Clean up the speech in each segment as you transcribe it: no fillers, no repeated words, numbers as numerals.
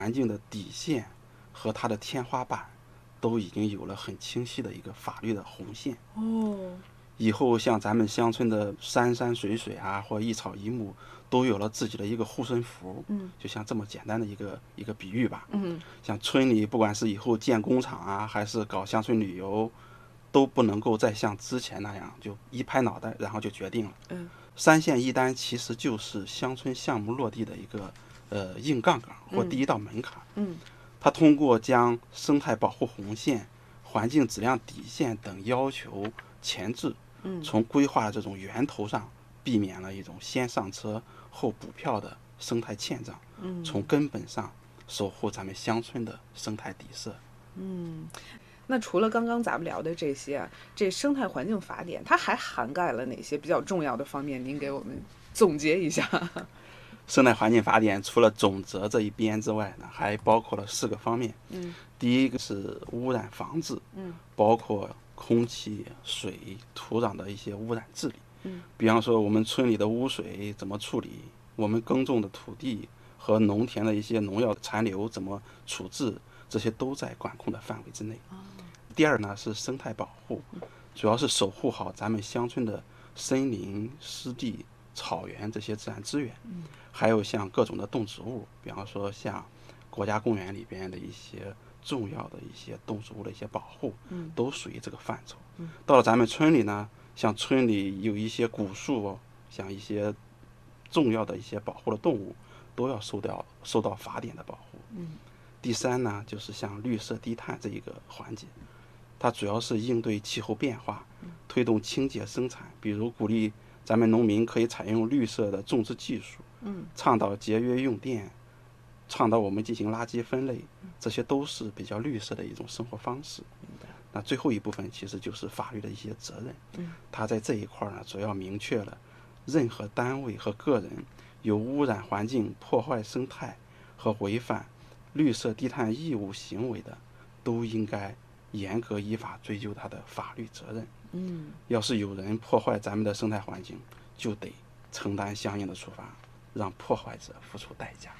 环境的底线和它的天花板都已经有了很清晰的一个法律的红线。以后像咱们乡村的山山水水啊，或一草一木，都有了自己的一个护身符。就像这么简单的一个比喻吧。像村里不管是以后建工厂啊，还是搞乡村旅游，都不能够再像之前那样就一拍脑袋然后就决定了。3线一单其实就是乡村项目落地的一个硬杠杆或第一道门槛。它通过将生态保护红线、环境质量底线等要求前置，从规划这种源头上避免了一种先上车后补票的生态欠账，从根本上守护咱们乡村的生态底色。 那除了刚刚咱们聊的这些啊，这生态环境法典它还涵盖了哪些比较重要的方面？您给我们总结一下。 生态环境法典除了总则这一边之外呢，还包括了4个方面。第一个是污染防治，包括空气、水、土壤的一些污染治理。比方说我们村里的污水怎么处理，我们耕种的土地和农田的一些农药残留怎么处置，这些都在管控的范围之内。第二呢是生态保护，主要是守护好咱们乡村的森林、湿地、草原这些自然资源。还有像各种的动植物，比方说像国家公园里边的一些重要的一些动植物的一些保护，都属于这个范畴。到了咱们村里呢，像村里有一些古树，像一些重要的一些保护的动物，都要受到法典的保护。第三呢，就是像绿色低碳这一个环节，它主要是应对气候变化，推动清洁生产，比如鼓励咱们农民可以采用绿色的种植技术，倡导节约用电，倡导我们进行垃圾分类，这些都是比较绿色的一种生活方式。那最后一部分其实就是法律的一些责任。它在这一块呢，主要明确了任何单位和个人有污染环境、破坏生态和违反绿色低碳义务行为的，都应该严格依法追究他的法律责任。要是有人破坏咱们的生态环境，就得承担相应的处罚，让破坏者付出代价。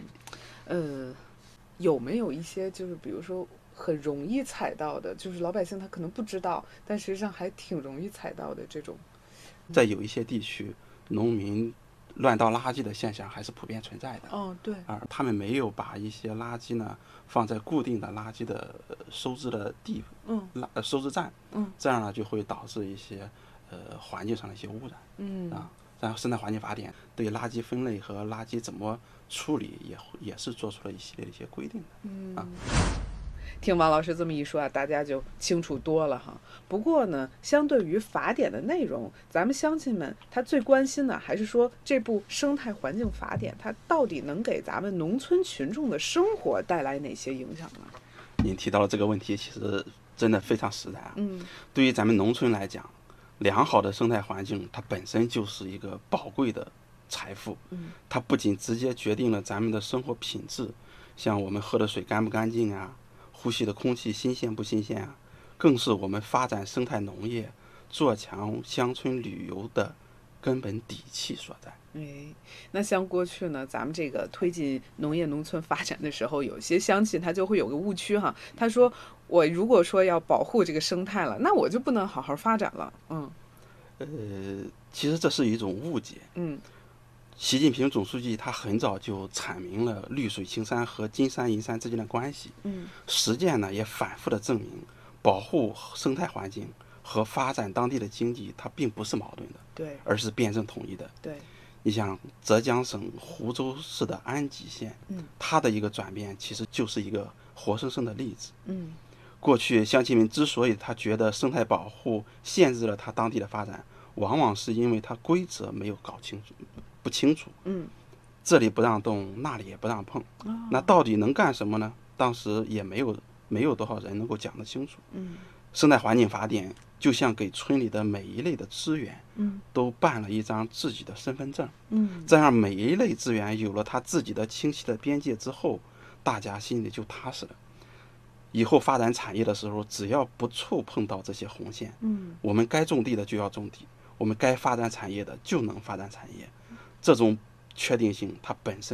有没有一些就是比如说很容易踩到的，就是老百姓他可能不知道，但实际上还挺容易踩到的这种？ 在有一些地区，农民乱倒垃圾的现象还是普遍存在的。 对。 而他们没有把一些垃圾呢放在固定的垃圾的收支的地方，收支站。这样呢就会导致一些环境上的一些污染。然后生态环境法典对垃圾分类和垃圾怎么处理也是做出了一系列的一些规定的。 听王老师这么一说啊，大家就清楚多了哈。不过呢，相对于法典的内容，咱们乡亲们他最关心的还是说这部生态环境法典它到底能给咱们农村群众的生活带来哪些影响呢？ 您提到了这个问题，其实真的非常实在。对于咱们农村来讲，良好的生态环境它本身就是一个宝贵的财富。它不仅直接决定了咱们的生活品质，像我们喝的水干不干净啊，呼吸的空气新鲜不新鲜啊，更是我们发展生态农业、做强乡村旅游的根本底气所在。 那像过去呢，咱们这个推进农业农村发展的时候，有些乡亲他就会有个误区哈，他说我如果说要保护这个生态了，那我就不能好好发展了。 其实这是一种误解。习近平总书记他很早就阐明了绿水青山和金山银山之间的关系。实践呢也反复的证明，保护生态环境和发展当地的经济，它并不是矛盾的， 对， 而是辩证统一的。 对。 你像浙江省湖州市的安吉县，它的一个转变其实就是一个活生生的例子。过去乡亲们之所以他觉得生态保护限制了他当地的发展，往往是因为他规则没有搞清楚，不清楚。这里不让动，那里也不让碰。那到底能干什么呢？当时也没有多少人能够讲得清楚。生态环境法典就像给村里的每一类的资源，都办了一张自己的身份证。这样每一类资源有了它自己的清晰的边界之后，大家心里就踏实了。以后发展产业的时候，只要不触碰到这些红线，我们该种地的就要种地，我们该发展产业的就能发展产业。这种确定性，它本身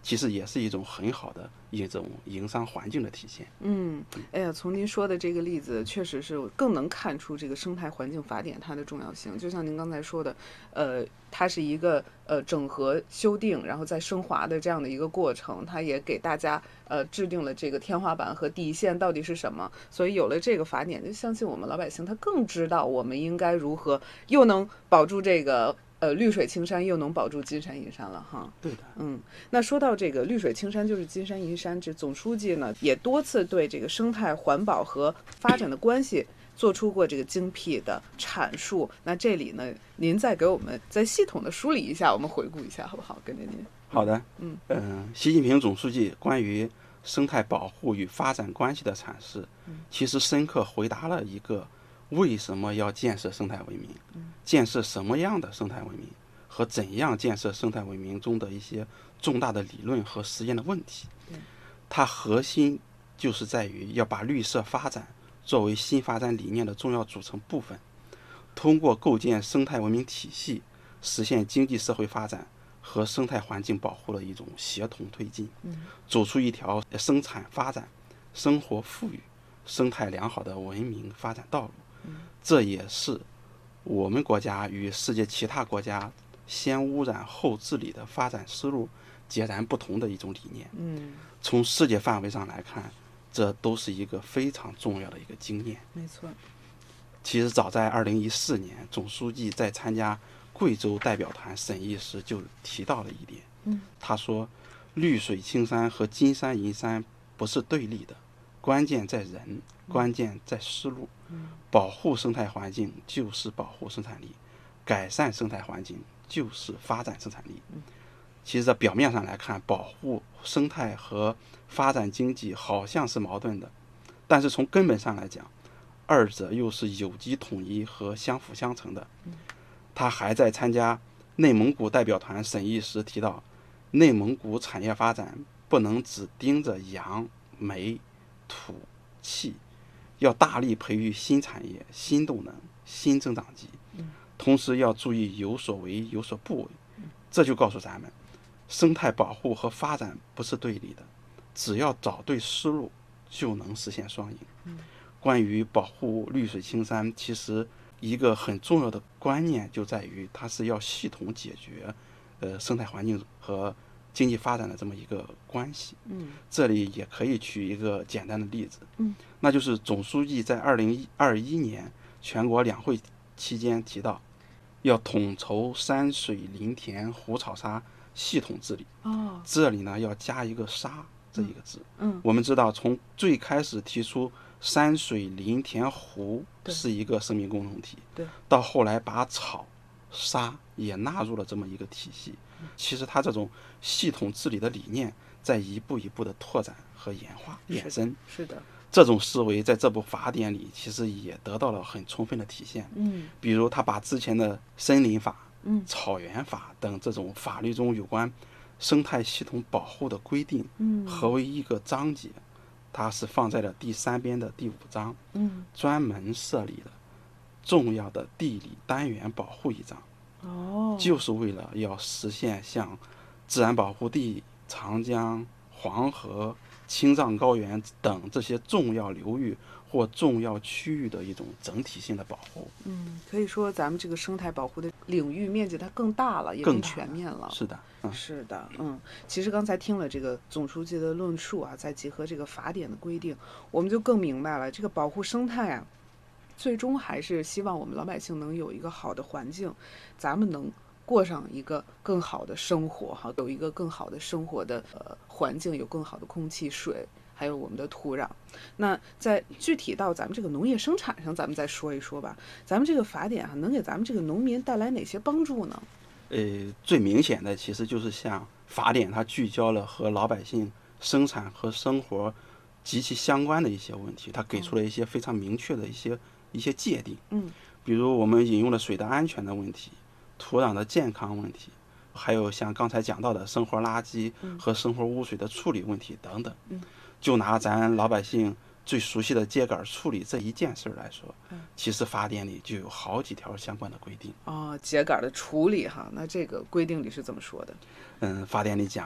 其实也是一种很好的一种营商环境的体现。 哎呀，从您说的这个例子，确实是更能看出这个生态环境法典它的重要性。就像您刚才说的，它是一个整合修订，然后再升华的这样的一个过程，它也给大家制定了这个天花板和底线到底是什么。所以有了这个法典，就相信我们老百姓他更知道我们应该如何又能保住这个绿水青山，又能保住金山银山了哈。 对的。 那说到这个绿水青山就是金山银山，这总书记呢也多次对这个生态环保和发展的关系做出过这个精辟的阐述。那这里呢，您再给我们再系统的梳理一下，我们回顾一下好不好？跟着您。 好的。习近平总书记关于生态保护与发展关系的阐释，其实深刻回答了一个为什么要建设生态文明，建设什么样的生态文明，和怎样建设生态文明中的一些重大的理论和实验的问题。它核心就是在于要把绿色发展作为新发展理念的重要组成部分，通过构建生态文明体系，实现经济社会发展和生态环境保护的一种协同推进，走出一条生产发展、生活富裕、生态良好的文明发展道路。这也是我们国家与世界其他国家先污染后治理的发展思路截然不同的一种理念。从世界范围上来看，这都是一个非常重要的一个经验。 没错。 其实早在2014年，总书记在参加贵州代表团审议时就提到了一点。他说，绿水青山和金山银山不是对立的，关键在人，关键在思路。保护生态环境就是保护生产力，改善生态环境就是发展生产力。其实在表面上来看，保护生态和发展经济好像是矛盾的，但是从根本上来讲，二者又是有机统一和相辅相成的。他还在参加内蒙古代表团审议时提到，内蒙古产业发展不能只盯着洋、煤、土、气，要大力培育新产业、新动能、新增长极，同时要注意有所为有所不为。这就告诉咱们，生态保护和发展不是对立的，只要找对思路就能实现双赢。关于保护绿水青山，其实一个很重要的观念就在于它是要系统解决生态环境和经济发展的这么一个关系。这里也可以举一个简单的例子，那就是总书记在2021年全国两会期间提到，要统筹山水林田湖草沙系统治理。这里呢要加一个沙这一个字。我们知道从最开始提出山水林田湖是一个生命共同体，到后来把草沙也纳入了这么一个体系。其实它这种系统治理的理念在一步一步的拓展和演化衍生。 是的。 这种思维在这部法典里其实也得到了很充分的体现。比如他把之前的森林法、草原法等这种法律中有关生态系统保护的规定合为一个章节，它是放在了第3编的第5章，专门设立了重要的地理单元保护一章。就是为了要实现像自然保护地、长江、黄河、青藏高原等这些重要流域或重要区域的一种整体性的保护。 可以说咱们这个生态保护的领域面积它更大了，也更全面了。 是的。 是的。其实刚才听了这个总书记的论述啊，再结合这个法典的规定，我们就更明白了，这个保护生态啊，最终还是希望我们老百姓能有一个好的环境，咱们能过上一个更好的生活哈，有一个更好的生活的环境，有更好的空气、水，还有我们的土壤。那在具体到咱们这个农业生产上，咱们再说一说吧。咱们这个法典能给咱们这个农民带来哪些帮助呢？ 最明显的其实就是像法典，它聚焦了和老百姓生产和生活极其相关的一些问题，它给出了一些非常明确的一些界定。比如我们引用了水的安全的问题、土壤的健康问题，还有像刚才讲到的生活垃圾和生活污水的处理问题等等。就拿咱老百姓最熟悉的秸秆处理这一件事来说，其实法典里就有好几条相关的规定。 秸秆的处理哈，那这个规定里是怎么说的？ 法典里讲，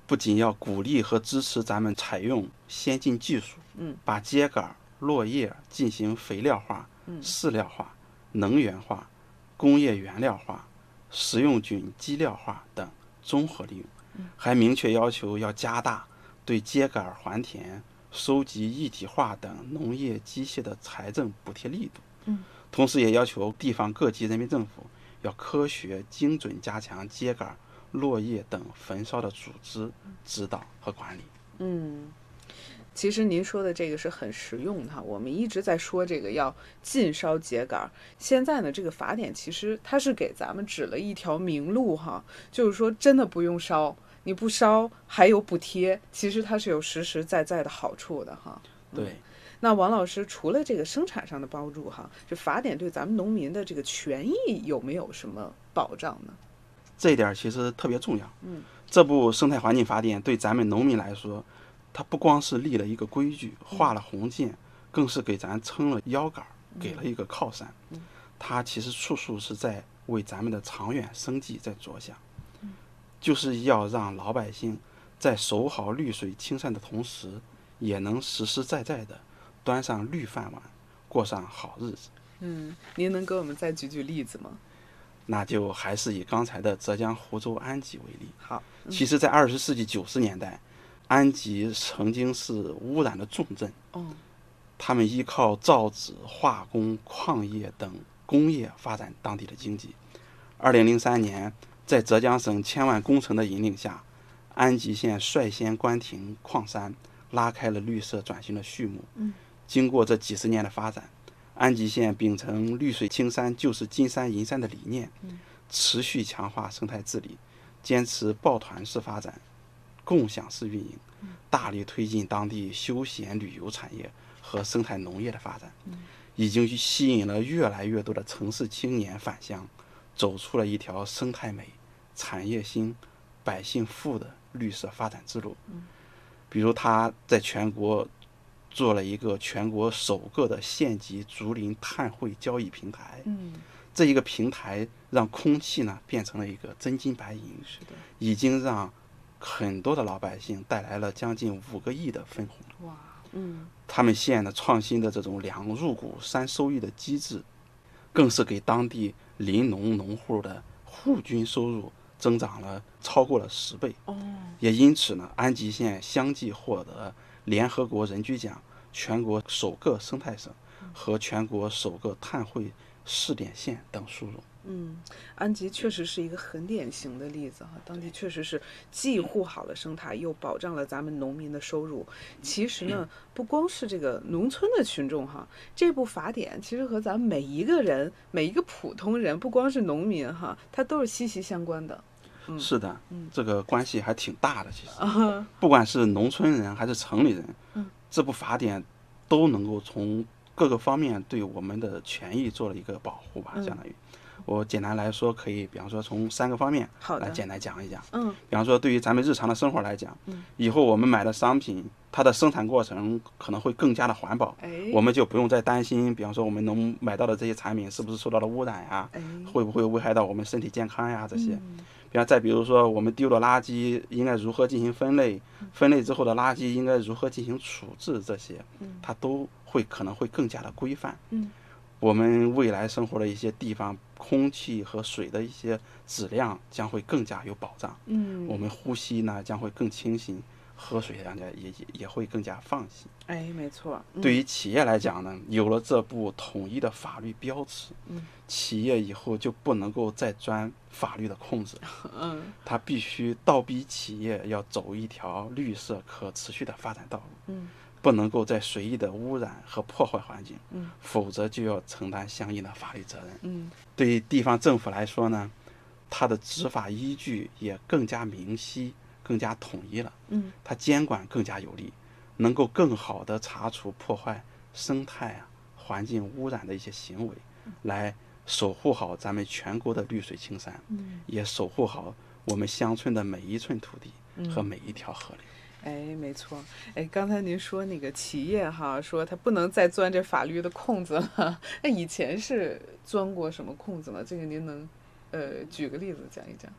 不仅要鼓励和支持咱们采用先进技术，把秸秆、落叶进行肥料化、饲料化、能源化、工业原料化、食用菌基料化等综合利用，还明确要求要加大对秸秆还田、收集一体化等农业机械的财政补贴力度。同时也要求地方各级人民政府要科学精准加强秸秆、落叶等焚烧的组织、指导和管理。 其实您说的这个是很实用的，我们一直在说这个要禁烧秸秆，现在呢这个法典其实它是给咱们指了一条明路哈，就是说真的不用烧，你不烧还有补贴，其实它是有实实在在的好处的哈。 对。 那王老师，除了这个生产上的帮助哈，这法典对咱们农民的这个权益有没有什么保障呢？ 这一点其实特别重要。这部生态环境法典对咱们农民来说，它不光是立了一个规矩，画了红线，更是给咱撑了腰杆，给了一个靠山。它其实处处是在为咱们的长远生计在着想，就是要让老百姓在守好绿水青山的同时，也能实实在在的端上绿饭碗，过上好日子。 您能给我们再举举例子吗？ 那就还是以刚才的浙江湖州安吉为例。 好， 其实在20世纪90年代，安吉曾经是污染的重镇。他们依靠造纸、化工、矿业等工业发展当地的经济。2003年，在浙江省千万工程的引领下，安吉县率先关停矿山，拉开了绿色转型的序幕。经过这几十年的发展，安吉县秉承绿水青山就是金山银山的理念，持续强化生态治理，坚持抱团式发展、共享式运营，大力推进当地休闲旅游产业和生态农业的发展，已经吸引了越来越多的城市青年返乡，走出了一条生态美、产业兴、百姓富的绿色发展之路。比如他在全国做了一个全国首个的县级竹林碳汇交易平台。这一个平台让空气呢变成了一个真金白银，已经让很多的老百姓带来了将近5个亿的分红。 哇， 他们县的创新的这种2入股3收益的机制，更是给当地林农农户的户均收入增长了超过了10倍。也因此呢，安吉县相继获得联合国人居奖、全国首个生态省和全国首个碳汇试点县等殊荣。 安吉确实是一个很典型的例子哈，当地确实是既护好了生态，又保障了咱们农民的收入。其实呢，不光是这个农村的群众哈，这部法典其实和咱们每一个人、每一个普通人，不光是农民哈，它都是息息相关的。 是的，这个关系还挺大的。其实，不管是农村人还是城里人，这部法典都能够从各个方面对我们的权益做了一个保护吧，相当于。我简单来说，可以比方说从3个方面来简单讲一讲。比方说对于咱们日常的生活来讲，以后我们买的商品，它的生产过程可能会更加的环保，我们就不用再担心，比方说我们能买到的这些产品是不是受到了污染呀，会不会危害到我们身体健康呀这些。再比如说我们丢的垃圾应该如何进行分类，分类之后的垃圾应该如何进行处置，这些它都可能会更加的规范。我们未来生活的一些地方空气和水的一些质量将会更加有保障。我们呼吸呢将会更清新，喝水也会更加放心。 没错。 对于企业来讲呢，有了这部统一的法律标尺，企业以后就不能够再钻法律的空子。它必须倒逼企业要走一条绿色可持续的发展道路。不能够再随意的污染和破坏环境，否则就要承担相应的法律责任。对于地方政府来说呢，它的执法依据也更加明晰、更加统一了。它监管更加有力，能够更好的查处破坏生态环境污染的一些行为，来守护好咱们全国的绿水青山，也守护好我们乡村的每一寸土地和每一条河流。 没错。刚才您说那个企业哈，说他不能再钻这法律的空子了。那以前是钻过什么空子吗？这个您能举个例子讲一讲？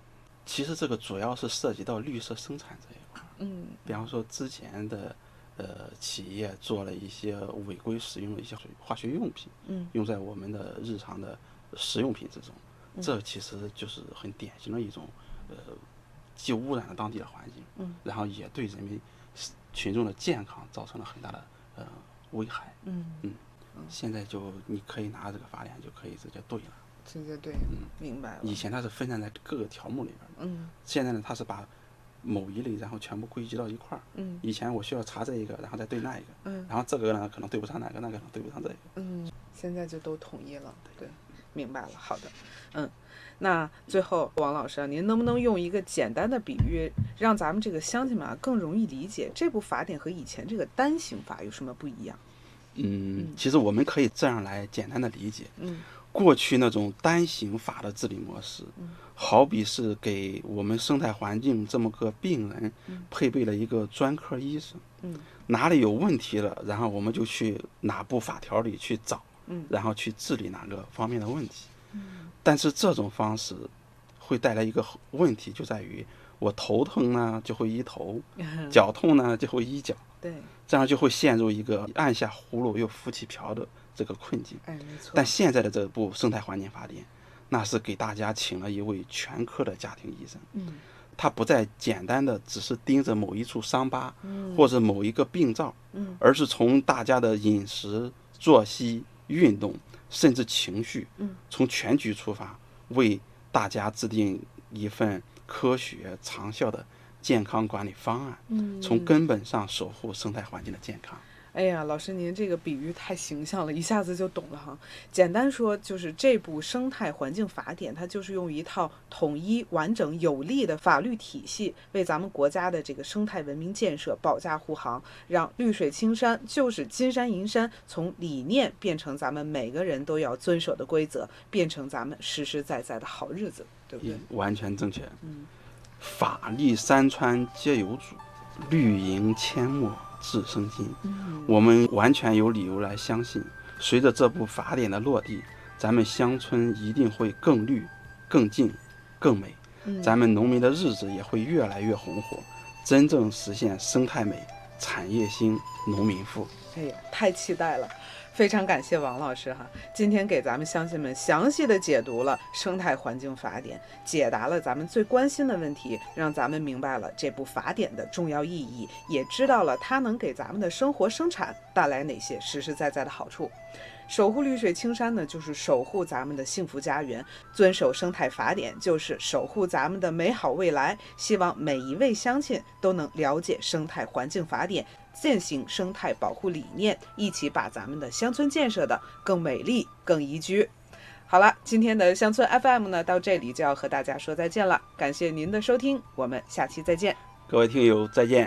其实这个主要是涉及到绿色生产这一块。比方说之前的企业做了一些违规使用的一些化学用品，用在我们的日常的食用品之中，这其实就是很典型的一种既污染了当地的环境，然后也对人民群众的健康造成了很大的危害。现在就你可以拿这个法典就可以直接对了。 直接对，明白了。 以前它是分散在各个条目里边的，现在呢，它是把某一类然后全部归集到一块儿。以前我需要查这一个，然后再对那一个，然后这个呢可能对不上那个，那个可能对不上这个。 现在就都统一了。对，明白了。好的，那最后王老师，您能不能用一个简单的比喻，让咱们这个乡亲们更容易理解这部法典和以前这个单行法有什么不一样？ 其实我们可以这样来简单的理解。过去那种单行法的治理模式，好比是给我们生态环境这么个病人配备了一个专科医生，哪里有问题了，然后我们就去哪部法条里去找，然后去治理哪个方面的问题。但是这种方式会带来一个问题，就在于我头疼呢就会医头，脚痛呢就会医脚， 对， 这样就会陷入一个按下葫芦又浮起瓢的这个困境。 没错。 但现在的这部生态环境法典，那是给大家请了一位全科的家庭医生，他不再简单的只是盯着某一处伤疤，或者某一个病灶，而是从大家的饮食、作息、运动，甚至情绪，从全局出发，为大家制定一份科学长效的健康管理方案，从根本上守护生态环境的健康。 哎呀，老师您这个比喻太形象了，一下子就懂了哈。简单说，就是这部生态环境法典，它就是用一套统一、完整、有力的法律体系，为咱们国家的这个生态文明建设保驾护航，让绿水青山就是金山银山，从理念变成咱们每个人都要遵守的规则，变成咱们实实在在的好日子，对不对？ 完全正确。法利山川皆有主，绿营阡陌自生津。我们完全有理由来相信，随着这部法典的落地，咱们乡村一定会更绿、更净、更美，咱们农民的日子也会越来越红火，真正实现生态美、产业兴、农民富。 哎呀，太期待了！非常感谢王老师哈，今天给咱们乡亲们详细的解读了生态环境法典，解答了咱们最关心的问题，让咱们明白了这部法典的重要意义，也知道了它能给咱们的生活生产带来哪些实实在在的好处。守护绿水青山呢，就是守护咱们的幸福家园；遵守生态法典，就是守护咱们的美好未来。希望每一位乡亲都能了解生态环境法典，践行生态保护理念，一起把咱们的乡村建设的更美丽、更宜居。好了，今天的乡村 FM 呢，到这里就要和大家说再见了。感谢您的收听，我们下期再见。 各位听友，再见。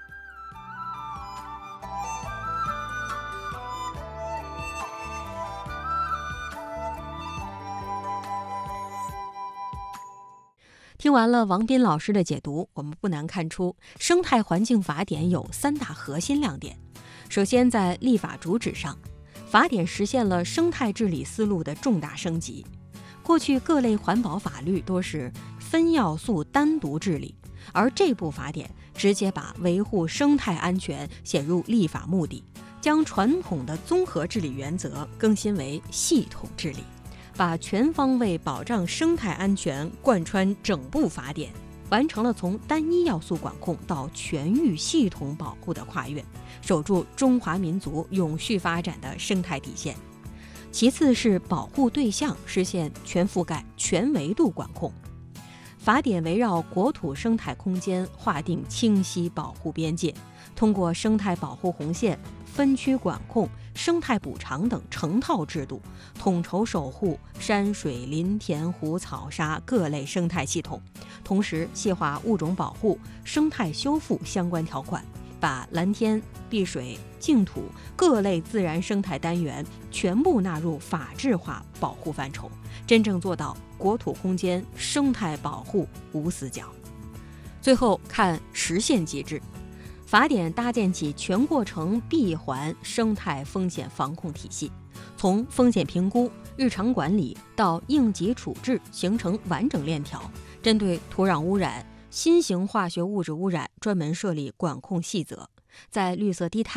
听完了王斌老师的解读，我们不难看出，生态环境法典有3大核心亮点。首先，在立法主旨上，法典实现了生态治理思路的重大升级。过去各类环保法律多是分要素单独治理，而这部法典直接把维护生态安全写入立法目的，将传统的综合治理原则更新为系统治理，把全方位保障生态安全贯穿整部法典，完成了从单一要素管控到全域系统保护的跨越，守住中华民族永续发展的生态底线。其次是保护对象实现全覆盖、全维度管控。法典围绕国土生态空间划定清晰保护边界，通过生态保护红线、分区管控、生态补偿等成套制度，统筹守护山水林田湖草沙各类生态系统，同时细化物种保护、生态修复相关条款，把蓝天、碧水、净土各类自然生态单元全部纳入法制化保护范畴，真正做到国土空间生态保护无死角。最后看实现机制，法典搭建起全过程闭环生态风险防控体系，从风险评估、日常管理到应急处置形成完整链条， 针对土壤污染、新型化学物质污染专门设立管控细则，在绿色低碳